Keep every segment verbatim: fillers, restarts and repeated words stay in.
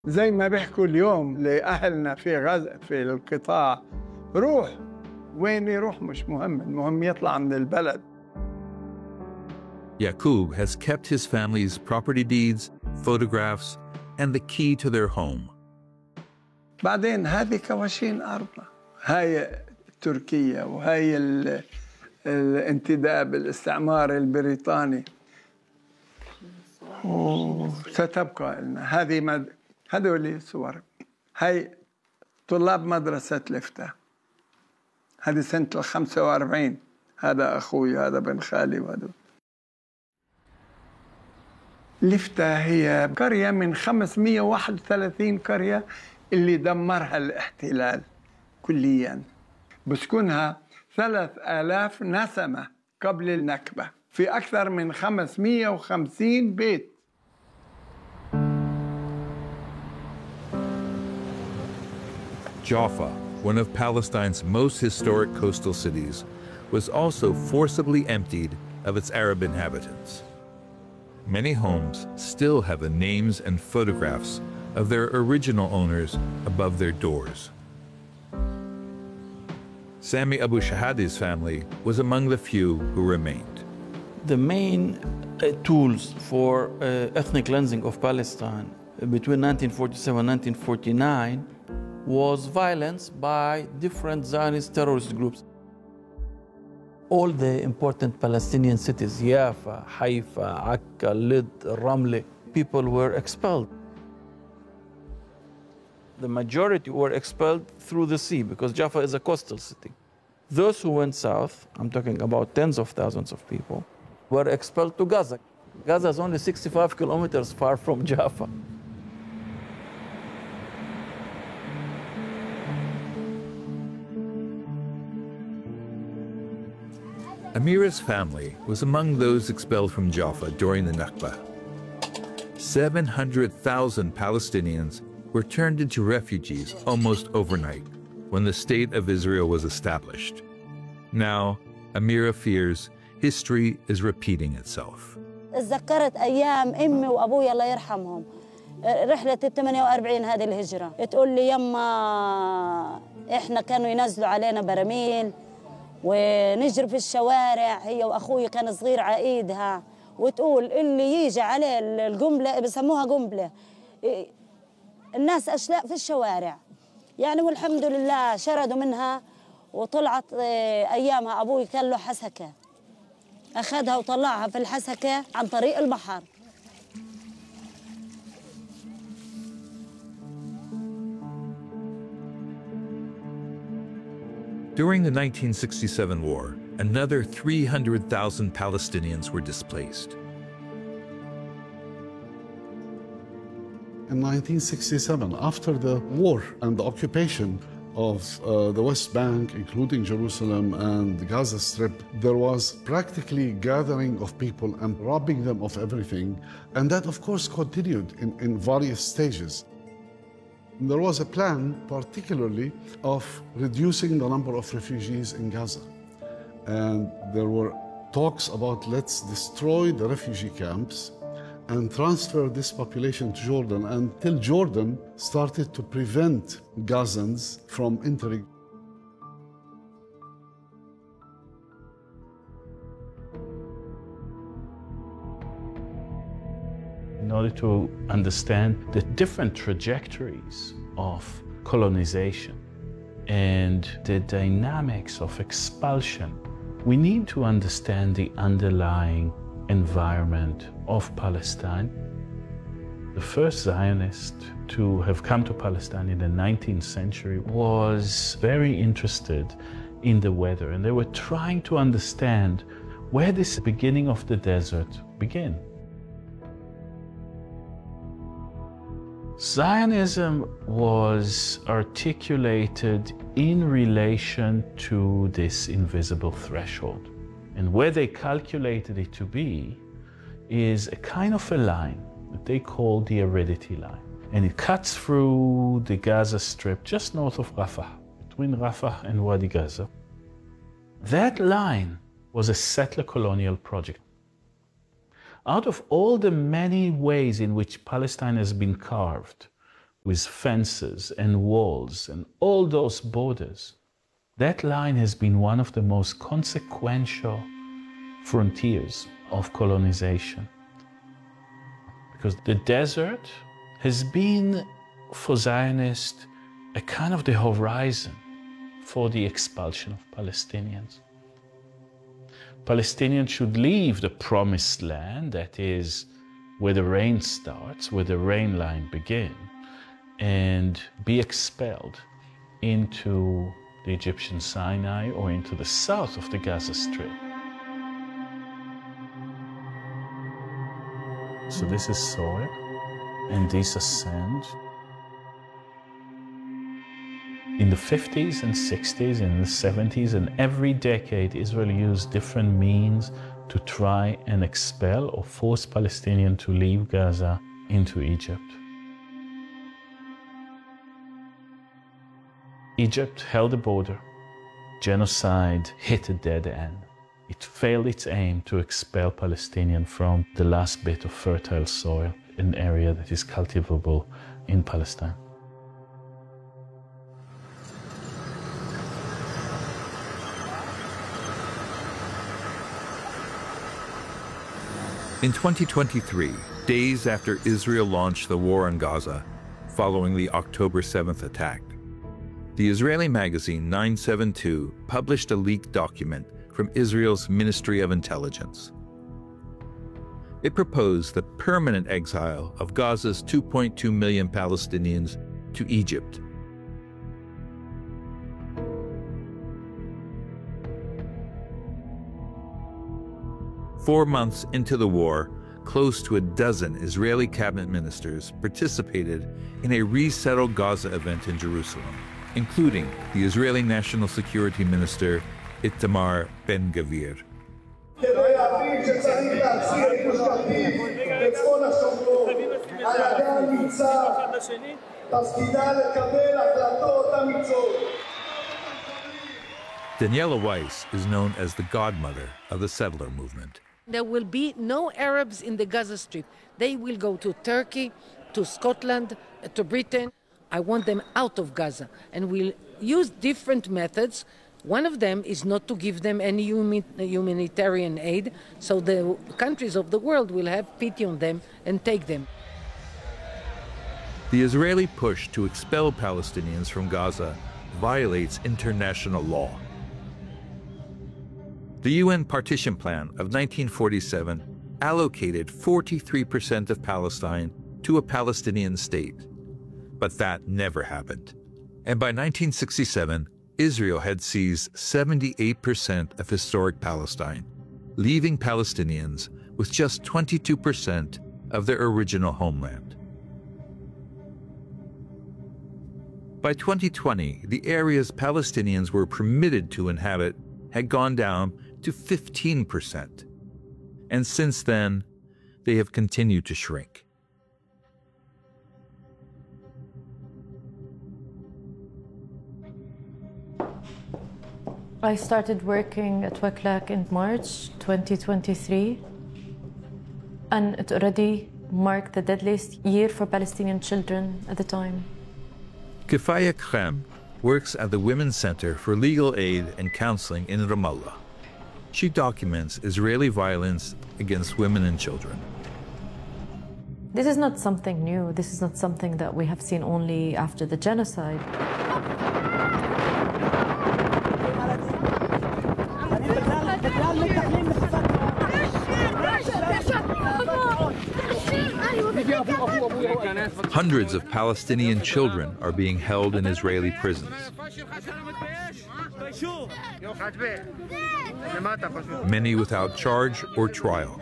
زي ما بيحكوا اليوم لأهلنا في غزة في القطاع، روح وين يروح مش مهم، المهم يطلع من البلد. Yaqub has kept his family's property deeds, photographs, and the key to their home. بعدين هذه كواشين أرضنا، هاي تركيا وهاي ال... الانتداب الاستعمار البريطاني، وستبقى لنا هذه مد... هذول صور. هاي طلاب مدرسة لفتة، هذه سنة الخمسة وأربعين، هذا أخوي هذا بن خالي وهذا. لفتة هي قرية من خمسمئة وواحد وثلاثين قرية اللي دمرها الاحتلال كلياً، بسكنها ثلاث آلاف نسمة قبل النكبة في أكثر من خمسمئة وخمسين بيت. Jaffa, one of Palestine's most historic coastal cities, was also forcibly emptied of its Arab inhabitants. Many homes still have the names and photographs of their original owners above their doors. Sami Abu Shahadi's family was among the few who remained. The main uh, tools for uh, ethnic cleansing of Palestine between nineteen forty-seven and nineteen forty-nine was violence by different Zionist terrorist groups. All the important Palestinian cities, Jaffa, Haifa, Akka, Lid, Ramle, people were expelled. The majority were expelled through the sea because Jaffa is a coastal city. Those who went south, I'm talking about tens of thousands of people, were expelled to Gaza. Gaza is only sixty-five kilometers far from Jaffa. Amira's family was among those expelled from Jaffa during the Nakba. seven hundred thousand Palestinians were turned into refugees almost overnight when the State of Israel was established. Now, Amira fears history is repeating itself. تذكرت أيام أمي وأبوي الله يرحمهم، رحلة الثمانية وأربعين هذه الهجرة، تقول لي يما إحنا كانوا ينزلوا علينا براميل ونجري في الشوارع، هي وأخوي كان صغير على إيدها، وتقول اللي يجي عليه القنبلة بسموها قنبلة، الناس أشلاء في الشوارع يعني. والحمد لله شردوا منها وطلعت أيامها. أبوي كان له حسكة، أخذها وطلعها في الحسكة عن طريق البحر. During the nineteen sixty-seven war, another three hundred thousand Palestinians were displaced. In nineteen sixty-seven, after the war and the occupation of uh, the West Bank, including Jerusalem and the Gaza Strip, there was practically gathering of people and robbing them of everything. And that, of course, continued in, in various stages. There was a plan, particularly, of reducing the number of refugees in Gaza. And there were talks about let's destroy the refugee camps and transfer this population to Jordan, until Jordan started to prevent Gazans from entering. In order to understand the different trajectories of colonization and the dynamics of expulsion, we need to understand the underlying environment of Palestine. The first Zionist to have come to Palestine in the nineteenth century was very interested in the weather, and they were trying to understand where this beginning of the desert began. Zionism was articulated in relation to this invisible threshold. And where they calculated it to be is a kind of a line that they call the aridity line. And it cuts through the Gaza Strip just north of Rafah, between Rafah and Wadi Gaza. That line was a settler colonial project. Out of all the many ways in which Palestine has been carved with fences and walls and all those borders. That line has been one of the most consequential frontiers of colonization. Because the desert has been, for Zionists, a kind of the horizon for the expulsion of Palestinians. Palestinians should leave the promised land, that is, where the rain starts, where the rain line begins, and be expelled into the Egyptian Sinai or into the south of the Gaza Strip. So this is soil, and these are sand. In the fifties and sixties and the seventies and every decade, Israel used different means to try and expel or force Palestinians to leave Gaza into Egypt. Egypt held the border. Genocide hit a dead end. It failed its aim to expel Palestinians from the last bit of fertile soil, an area that is cultivable in Palestine. In twenty twenty-three, days after Israel launched the war on Gaza, following the October seventh attack, the Israeli magazine nine seven two published a leaked document from Israel's Ministry of Intelligence. It proposed the permanent exile of Gaza's two point two million Palestinians to Egypt. Four months into the war, close to a dozen Israeli cabinet ministers participated in a Resettle Gaza event in Jerusalem, including the Israeli National Security Minister Itamar Ben-Gvir. Daniela Weiss is known as the godmother of the settler movement. There will be no Arabs in the Gaza Strip. They will go to Turkey, to Scotland, to Britain. I want them out of Gaza, and we'll use different methods. One of them is not to give them any humanitarian aid, so the countries of the world will have pity on them and take them. The Israeli push to expel Palestinians from Gaza violates international law. The U N Partition Plan of nineteen forty-seven allocated forty-three percent of Palestine to a Palestinian state. But that never happened. And by nineteen sixty-seven, Israel had seized seventy-eight percent of historic Palestine, leaving Palestinians with just twenty-two percent of their original homeland. By twenty twenty, the areas Palestinians were permitted to inhabit had gone down to fifteen percent. And since then, they have continued to shrink. I started working at WECLAC in March twenty twenty-three, and it already marked the deadliest year for Palestinian children at the time. Kifaya Khem works at the Women's Center for Legal Aid and Counseling in Ramallah. She documents Israeli violence against women and children. This is not something new. This is not something that we have seen only after the genocide. Hundreds of Palestinian children are being held in Israeli prisons. Many without charge or trial.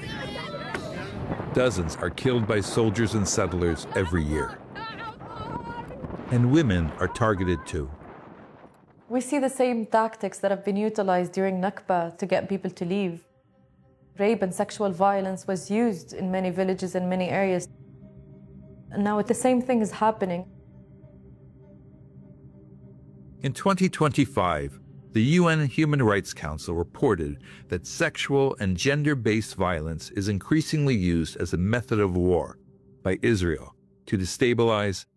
Dozens are killed by soldiers and settlers every year. And women are targeted too. We see the same tactics that have been utilized during Nakba to get people to leave. Rape and sexual violence was used in many villages and many areas. And now the same thing is happening. In twenty twenty-five, the U N Human Rights Council reported that sexual and gender-based violence is increasingly used as a method of war by Israel to destabilize